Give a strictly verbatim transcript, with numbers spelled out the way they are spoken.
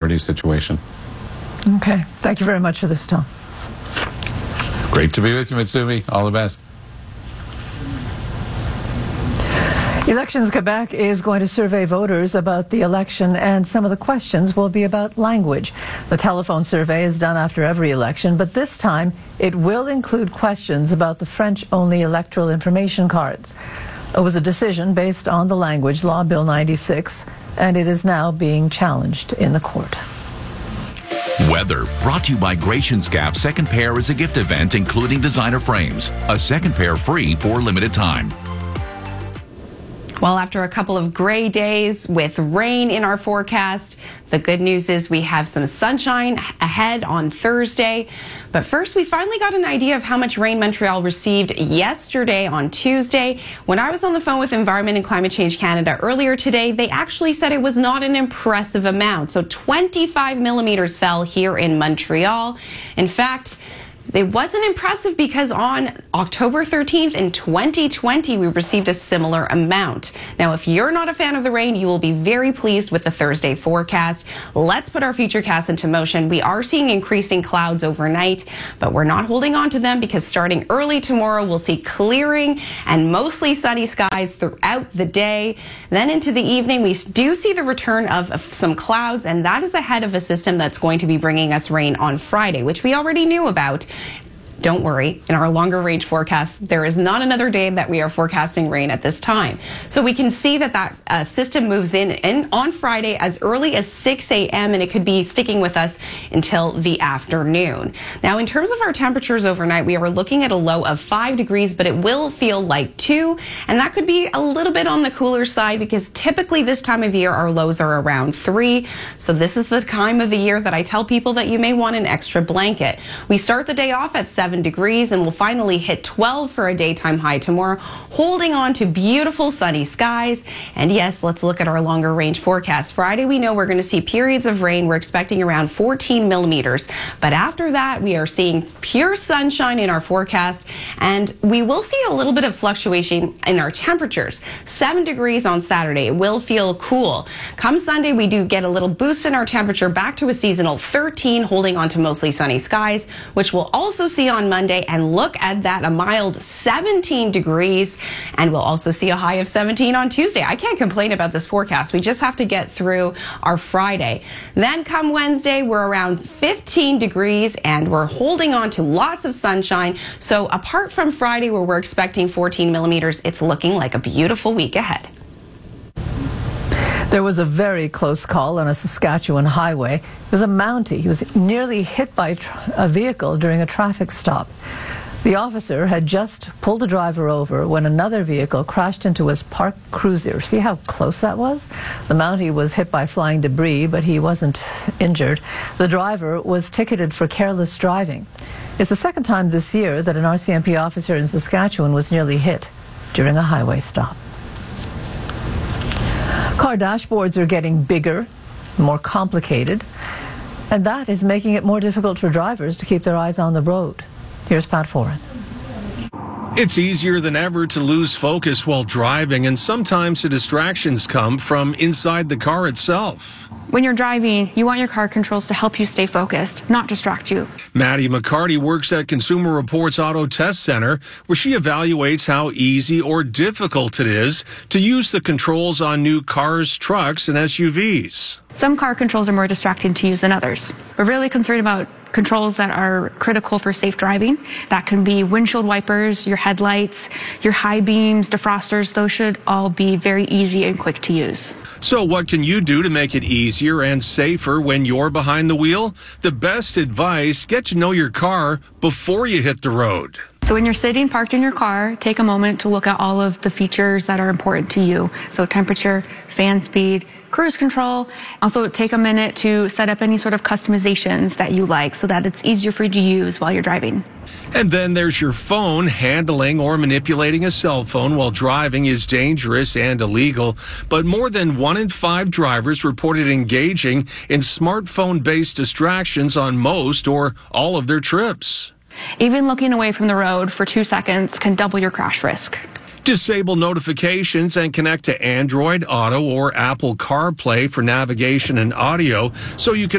security situation. Okay. Thank you very much for this, Tom. Great to be with you, Mitsumi. All the best. Elections Quebec is going to survey voters about the election, and some of the questions will be about language. The telephone survey is done after every election, but this time it will include questions about the French-only electoral information cards. It was a decision based on the language law, Bill ninety-six, and it is now being challenged in the court. Weather, brought to you by Gratian Scaff. Second pair is a gift event including designer frames. A second pair free for limited time. Well, after a couple of gray days with rain in our forecast, the good news is we have some sunshine ahead on Thursday. But first, we finally got an idea of how much rain Montreal received yesterday on Tuesday. When I was on the phone with Environment and Climate Change Canada earlier today, they actually said it was not an impressive amount. So twenty-five millimeters fell here in Montreal. In fact, it wasn't impressive because on October thirteenth in twenty twenty, we received a similar amount. Now, if you're not a fan of the rain, you will be very pleased with the Thursday forecast. Let's put our futurecast into motion. We are seeing increasing clouds overnight, but we're not holding on to them because starting early tomorrow, we'll see clearing and mostly sunny skies throughout the day. Then into the evening, we do see the return of, of some clouds, and that is ahead of a system that's going to be bringing us rain on Friday, which we already knew about. Don't worry, in our longer range forecast, there is not another day that we are forecasting rain at this time. So we can see that that uh, system moves in, in on Friday as early as six a m and it could be sticking with us until the afternoon. Now, in terms of our temperatures overnight, we are looking at a low of five degrees, but it will feel like two, and that could be a little bit on the cooler side because typically this time of year our lows are around three. So this is the time of the year that I tell people that you may want an extra blanket. We start the day off at seven degrees and we'll finally hit twelve for a daytime high tomorrow, holding on to beautiful sunny skies. And yes, let's look at our longer range forecast. Friday, we know we're going to see periods of rain. We're expecting around fourteen millimeters. But after that, we are seeing pure sunshine in our forecast, and we will see a little bit of fluctuation in our temperatures. Seven degrees on Saturday. It will feel cool. Come Sunday, we do get a little boost in our temperature back to a seasonal thirteen, holding on to mostly sunny skies, which we'll also see on Monday, and look at that, a mild seventeen degrees, and we'll also see a high of seventeen on Tuesday. I can't complain about this forecast. We just have to get through our Friday. Then come Wednesday, we're around fifteen degrees and we're holding on to lots of sunshine. So apart from Friday where we're expecting fourteen millimeters, it's looking like a beautiful week ahead. There was a very close call on a Saskatchewan highway. It was a Mountie. He was nearly hit by a vehicle during a traffic stop. The officer had just pulled the driver over when another vehicle crashed into his parked cruiser. See how close that was? The Mountie was hit by flying debris, but he wasn't injured. The driver was ticketed for careless driving. It's the second time this year that an R C M P officer in Saskatchewan was nearly hit during a highway stop. Car dashboards are getting bigger, more complicated, and that is making it more difficult for drivers to keep their eyes on the road. Here's Pat Foran. It's easier than ever to lose focus while driving, and sometimes the distractions come from inside the car itself. When you're driving, you want your car controls to help you stay focused, not distract you. Maddie McCarty works at Consumer Reports Auto Test Center, where she evaluates how easy or difficult it is to use the controls on new cars, trucks, and S U Vs. Some car controls are more distracting to use than others. We're really concerned about controls that are critical for safe driving. That can be windshield wipers, your headlights, your high beams, defrosters. Those should all be very easy and quick to use. So what can you do to make it easier and safer when you're behind the wheel? The best advice, get to know your car before you hit the road. So when you're sitting parked in your car, take a moment to look at all of the features that are important to you. So temperature, fan speed, cruise control. Also take a minute to set up any sort of customizations that you like so that it's easier for you to use while you're driving. And then there's your phone. Handling or manipulating a cell phone while driving is dangerous and illegal. But more than one in five drivers reported engaging in smartphone-based distractions on most or all of their trips. Even looking away from the road for two seconds can double your crash risk. Disable notifications and connect to Android Auto or Apple CarPlay for navigation and audio so you can